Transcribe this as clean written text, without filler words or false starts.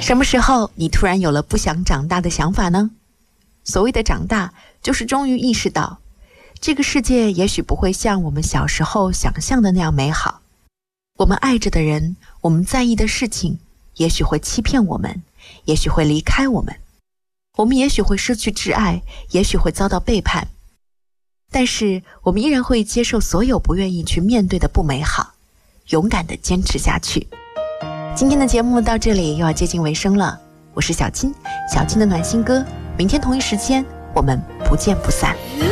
什么时候你突然有了不想长大的想法呢？所谓的长大，就是终于意识到，这个世界也许不会像我们小时候想象的那样美好。我们爱着的人，我们在意的事情，也许会欺骗我们，也许会离开我们。我们也许会失去挚爱，也许会遭到背叛。但是我们依然会接受所有不愿意去面对的不美好，勇敢地坚持下去。今天的节目到这里又要接近尾声了，我是小金，小金的暖心歌，明天同一时间我们不见不散。